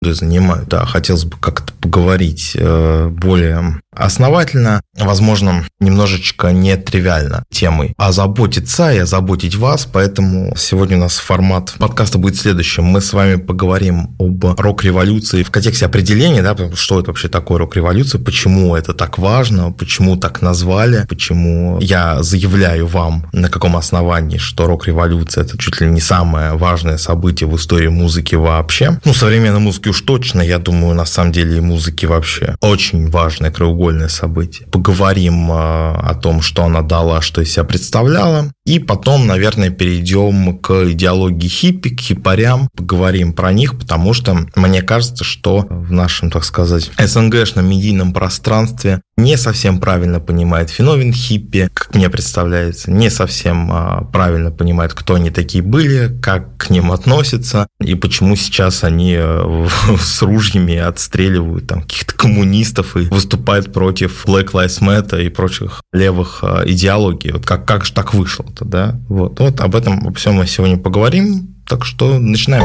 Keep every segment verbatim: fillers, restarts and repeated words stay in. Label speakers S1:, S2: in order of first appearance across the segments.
S1: занимаю. Да, хотелось бы как-то поговорить более основательно, возможно, немножечко нетривиально темой озаботиться и озаботить вас, поэтому сегодня у нас формат подкаста будет следующим. Мы с вами поговорим об рок-революции в контексте определения, да, что это вообще такое рок-революция, почему это так важно, почему так назвали, почему я заявляю вам, на каком основании, что рок-революция – это чуть ли не самое важное событие в истории музыки вообще. Ну, современной музыки уж точно, я думаю, на самом деле и музыки вообще очень важное краеугольное событие. Поговорим о том, что она дала, что из себя представляла, и потом, наверное, перейдем к идеологии хиппи, к хипарям, поговорим про них, потому что мне кажется, что в нашем, так сказать, СНГшном медийном пространстве не совсем правильно понимает феномен хиппи, как мне представляется, не совсем правильно понимает, кто они такие были, как к ним относятся, и почему сейчас они с ружьями отстреливают там каких-то коммунистов и выступают против Black Lives Matter и прочих левых идеологий. Вот как, как же так вышло-то, да? Вот, вот об этом обо всем мы сегодня поговорим, так что начинаем.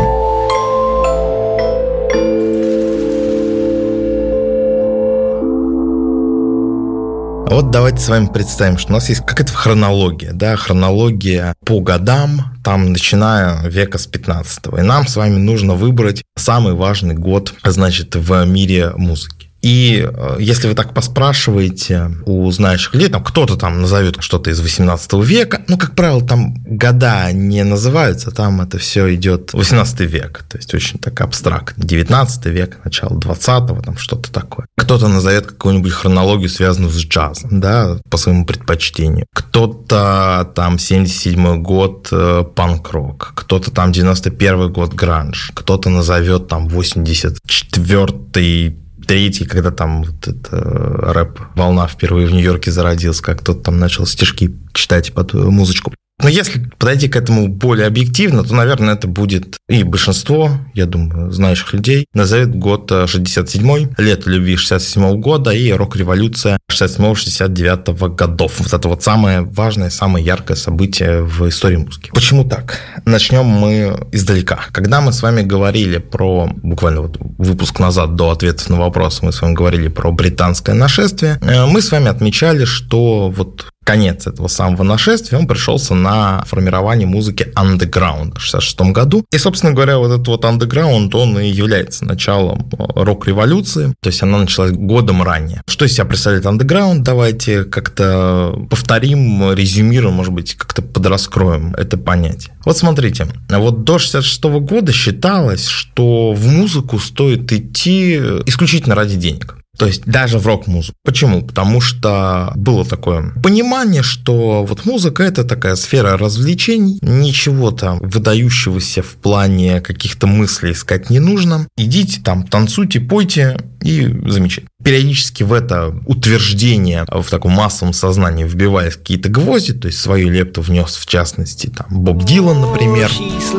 S1: Вот давайте с вами представим, что у нас есть какая-то хронология, да, хронология по годам, там, начиная века с пятнадцатого. И нам с вами нужно выбрать самый важный год, значит, в мире музыки. И если вы так поспрашиваете у знающих людей, там кто-то там назовет что-то из восемнадцатого века, ну, как правило, там года не называются, там это все идет восемнадцатый век, то есть очень так абстрактно, девятнадцатый век, начало двадцатого, там что-то такое. Кто-то назовет какую-нибудь хронологию, связанную с джазом, да, по своему предпочтению. Кто-то там семьдесят седьмой год панк-рок, кто-то там девяносто первый год гранж, кто-то назовет там восемьдесят четвёртый третий, когда там вот эта рэп-волна впервые в Нью-Йорке зародилась, как кто-то там начал стишки читать под музычку. Но если подойти к этому более объективно, то, наверное, это будет и большинство, я думаю, знающих людей назовет год шестьдесят седьмой, лето любви шестьдесят седьмого года и рок-революция шестьдесят седьмого шестьдесят девятого годов. Вот это вот самое важное, самое яркое событие в истории музыки. Почему так? Начнем мы издалека. Когда мы с вами говорили про, буквально вот выпуск назад до ответов на вопросы, мы с вами говорили про британское нашествие, мы с вами отмечали, что вот конец этого самого нашествия, он пришелся на формирование музыки андеграунда в шестьдесят шестом году. И, собственно говоря, вот этот вот андеграунд, он и является началом рок-революции, то есть она началась годом ранее. Что из себя представляет андеграунд? Давайте как-то повторим, резюмируем, может быть, как-то подраскроем это понятие. Вот смотрите, вот до шестьдесят шестого года считалось, что в музыку стоит идти исключительно ради денег. То есть даже в рок-музыку. Почему? Потому что было такое понимание, что вот музыка – это такая сфера развлечений, ничего там выдающегося в плане каких-то мыслей искать не нужно. Идите там, танцуйте, пойте и замечательно. Периодически в это утверждение в таком массовом сознании вбивались какие-то гвозди, то есть свою лепту внес, в частности, там, Боб Дилан, например.